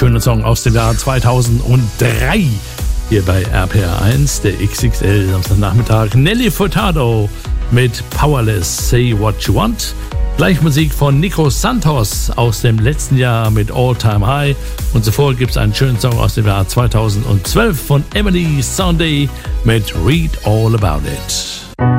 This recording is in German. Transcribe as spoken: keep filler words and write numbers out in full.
schöner Song aus dem Jahr zweitausenddrei. Hier bei R P R eins, der X X L Samstagnachmittag. Nelly Furtado mit Powerless, Say What You Want. Gleich Musik von Nico Santos aus dem letzten Jahr mit All Time High. Und zuvor gibt es einen schönen Song aus dem Jahr zweitausendzwölf von Emily Sunday mit Read All About It.